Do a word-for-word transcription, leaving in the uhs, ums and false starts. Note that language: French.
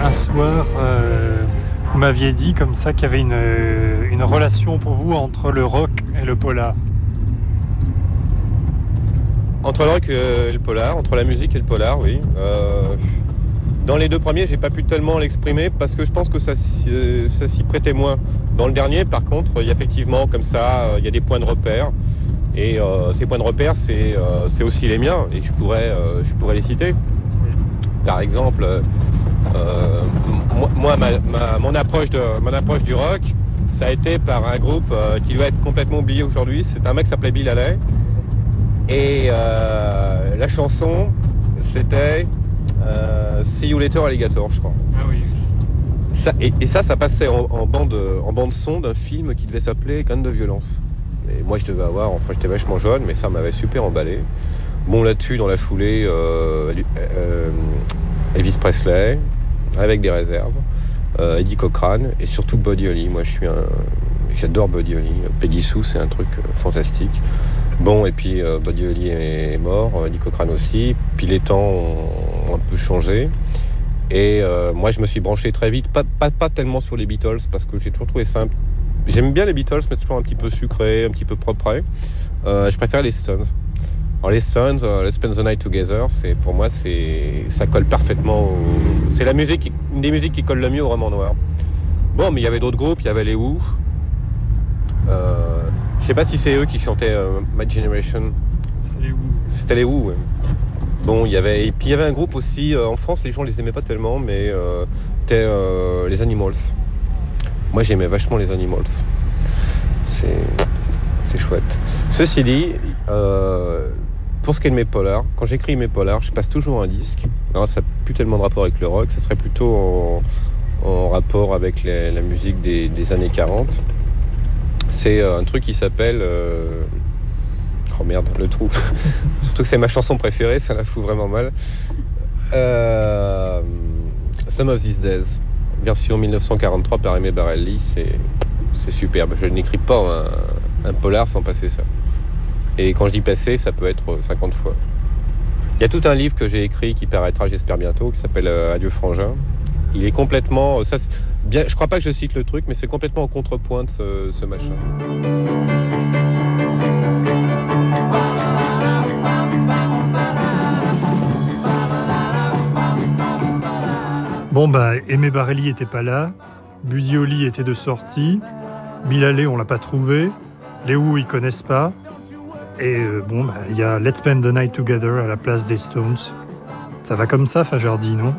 un soir, euh, vous m'aviez dit comme ça qu'il y avait une, une relation pour vous entre le rock et le polar. Entre le rock et le polar, entre la musique et le polar, oui. Euh, dans les deux premiers, j'ai pas pu tellement l'exprimer parce que je pense que ça, s'y- ça s'y prêtait moins. Dans le dernier, par contre, il y a effectivement comme ça, il y a des points de repère. Et euh, ces points de repère, c'est euh, c'est aussi les miens. Et je pourrais, euh, je pourrais les citer. Par exemple, euh, moi, moi, ma, ma- mon, approche de, mon approche du rock, ça a été par un groupe euh, qui doit être complètement oublié aujourd'hui. C'est un mec qui s'appelait Bill Haley. Et euh, la chanson, c'était euh, See You Later Alligator, je crois. Ah oui. Ça, et, et ça, ça passait en, en, bande, en bande son d'un film qui devait s'appeler Graines de violence. Et moi, je devais avoir, enfin, j'étais vachement jeune, mais ça m'avait super emballé. Bon, là-dessus, dans la foulée, euh, euh, Elvis Presley, avec des réserves, euh, Eddie Cochran, et surtout Buddy Holly. Moi, je suis un, j'adore Buddy Holly. Peggy Sue, c'est un truc euh, fantastique. Bon, et puis euh, Buddy Holly est mort, Eddie Cochran aussi. Puis les temps ont, ont un peu changé. Et euh, moi, je me suis branché très vite, pas, pas, pas tellement sur les Beatles, parce que j'ai toujours trouvé ça. J'aime bien les Beatles, mais toujours un petit peu sucré, un petit peu propre. Euh, je préfère les Stones. Alors les Stones, uh, Let's Spend the Night Together, c'est pour moi, c'est ça colle parfaitement. Au... C'est la musique, une des musiques qui colle le mieux au roman noir. Bon, mais il y avait d'autres groupes, il y avait les Who. Euh, je sais pas si c'est eux qui chantaient euh, My Generation. C'est les Who. C'était les Who. Ouais. Bon, il y avait et puis il y avait un groupe aussi euh, en France, les gens les aimaient pas tellement, mais euh, c'était euh, les Animals. Moi, j'aimais vachement les Animals. C'est c'est chouette. Ceci dit, euh, pour ce qui est de mes polars, quand j'écris mes polars, je passe toujours un disque. Alors, ça n'a plus tellement de rapport avec le rock, ça serait plutôt en, en rapport avec les, la musique des, des années quarante. C'est un truc qui s'appelle... Euh... Oh merde, le trou. Surtout que c'est ma chanson préférée, ça la fout vraiment mal. Euh... Some of These Days, version dix-neuf cent quarante-trois par Aimé Barelli, c'est, c'est superbe. Je n'écris pas un, un polar sans passer ça. Et quand je dis passer, ça peut être cinquante fois. Il y a tout un livre que j'ai écrit qui paraîtra, j'espère bientôt, qui s'appelle euh, Adieu Frangin. Il est complètement... Ça, bien, je crois pas que je cite le truc, mais c'est complètement en contrepoint de ce, ce machin. Bon, bah, Aimé Barelli était pas là, Buddy Holly était de sortie, Bill Haley, on l'a pas trouvé, les Who, ils connaissent pas. Et euh, bon, il bah, y a Let's Spend the Night Together à la place des Stones. Ça va comme ça, Fajardi, non ?